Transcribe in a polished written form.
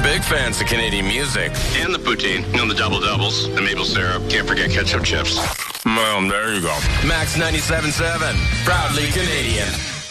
big fans of Canadian music. And the poutine, the double-doubles, the maple syrup. Can't forget ketchup chips. Well, there you go. Max 97.7, proudly Canadian.